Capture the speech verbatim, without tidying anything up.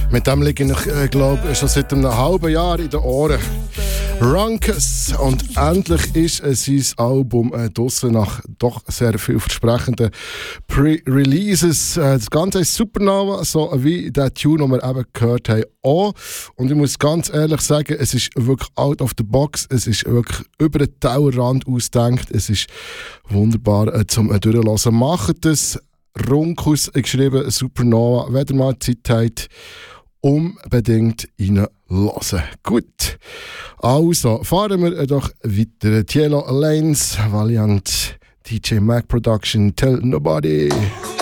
Mit dem liege ich, äh, glaube schon seit einem halben Jahr in den Ohren. Runckus. Und endlich ist äh, sein Album äh, draussen nach doch sehr vielversprechenden Pre-Releases. Äh, das Ganze ist Supernova, so wie der Tune, den wir eben gehört haben, auch. Und ich muss ganz ehrlich sagen, es ist wirklich out of the box. Es ist wirklich über den Tellerrand ausgedacht. Es ist wunderbar äh, zum äh, Durchlassen. Macht es. Runckus geschrieben, Supernova. Wenn ihr mal Zeit habt, unbedingt reinlassen. Gut, also fahren wir doch weiter. Tielo Lanes, Valiant, D J Mac Production, Tell Nobody.